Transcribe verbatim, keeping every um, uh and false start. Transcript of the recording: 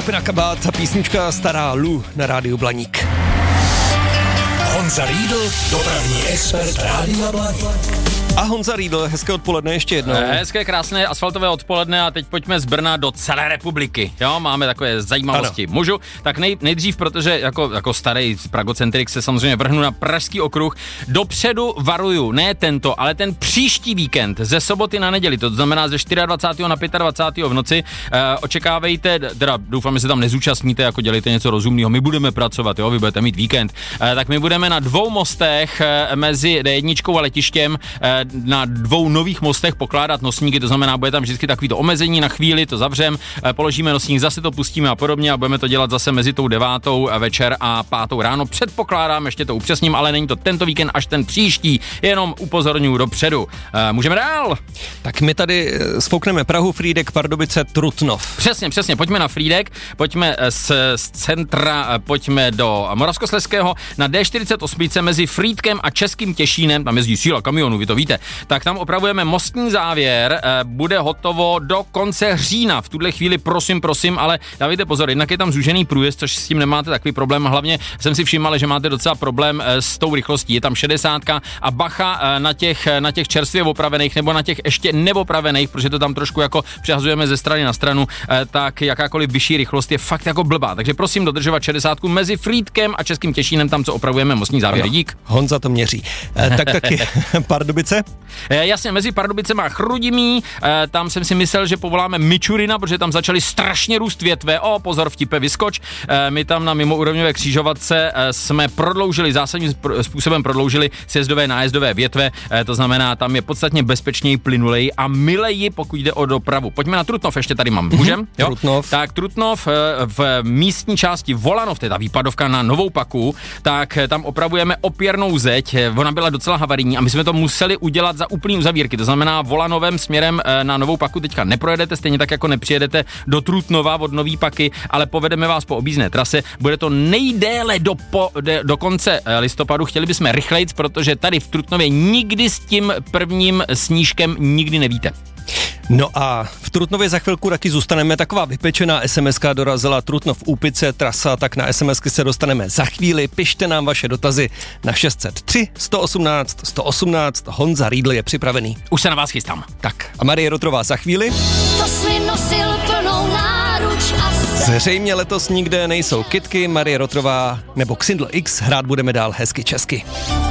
Skupina Kabát a písnička Stará Lu na rádiu Blaník. Honza Riedl, dopravní expert Rádia Blaník. A Honza Riedl, hezké odpoledne ještě jednou. Hezké, krásné asfaltové odpoledne a teď pojďme z Brna do celé republiky. Jo, máme takové zajímavosti. Ano. Můžu? Tak nej, nejdřív, protože jako, jako starý pragocentrik se samozřejmě vrhnu na Pražský okruh. Dopředu varuju, ne tento, ale ten příští víkend ze soboty na neděli, to znamená ze dvacátého čtvrtého na dvacátého pátého v noci. Eh, očekávejte, teda doufám, že se tam nezúčastníte, jako dělejte něco rozumného. My budeme pracovat, jo, vy budete mít víkend. Eh, tak my budeme na dvou mostech eh, mezi D jedna a letištěm eh, na dvou nových mostech pokládat nosníky, to znamená, bude tam vždycky takový to omezení na chvíli, to zavřem, položíme nosník, zase to pustíme a podobně a budeme to dělat zase mezi tou devátou večer a pátou ráno. Předpokládám, ještě to upřesním, ale není to tento víkend, až ten příští, jenom upozorňuji dopředu. Můžeme dál? Tak my tady sfoukneme Prahu, Frýdek, Pardubice, Trutnov. Přesně, přesně, pojďme na Frýdek, pojďme z, z centra, pojďme do Moravskoslezského na D čtyřicet osm mezi Frýdkem a Českým Těšínem, tam jezdí síla kamionů, vy to víte. Tak tam opravujeme mostní závěr, bude hotovo do konce října. V tuhle chvíli prosím, prosím, ale dávejte pozor, jednak je tam zúžený průjezd, což s tím nemáte takový problém. Hlavně jsem si všiml, že máte docela problém s tou rychlostí. Je tam šedesátka a bacha na těch, na těch čerstvě opravených nebo na těch ještě neopravených, protože to tam trošku jako přehazujeme ze strany na stranu, tak jakákoliv vyšší rychlost je fakt jako blbá. Takže prosím dodržovat šedesátku mezi Frýdkem a Českým Těšínem, tam co opravujeme mostní závěr. Dík. Honza to měří. E, tak taky Pardubice? E, jasně, mezi Pardubicema a Chrudimí, e, tam jsem si myslel, že povoláme Mičurina, protože tam začaly strašně růst větve. O, pozor, vtipe, vyskoč. E, my tam na mimoúrovňové křížovatce e, jsme prodloužili, zásadním způsobem prodloužili sjezdové nájezdové větve, e, to znamená, tam je podstatně bezpečněji, plynulej a mileji, pokud jde o dopravu. Pojďme na Trutnov, ještě tady mám. Můžem? Jo? Trutnov. Tak Trutnov e, v místní části Volanov, to je ta výpadovka na Novou Paku, tak e, tam opravujeme opěrnou zeď. E, ona byla docela havarijní a my jsme to museli udělat za úplný uzavírky. To znamená, Volanovem směrem e, na Novou Paku teďka neprojedete, stejně tak jako nepřijedete do Trutnova od Nový Paky, ale povedeme vás po objízdné trase. Bude to nejdéle do, po, de, do konce e, listopadu. Chtěli bychom rychlejc, protože tady v Trutnově nikdy s tím prvním snížkem nikdy nevíte. No a v Trutnově za chvilku taky zůstaneme. Taková vypečená es em eska dorazila Trutnov Úpice, trasa, tak na es em esky se dostaneme za chvíli. Pište nám vaše dotazy na šest set tři, sto osmnáct, sto osmnáct. Honza Riedl je připravený. Už se na vás chystám. Tak a Marie Rotrová za chvíli. To jsi nosil plnou náruč a Zřejmě letos nikde nejsou kytky. Marie Rotrová nebo Xindl X, hrát budeme dál hezky česky.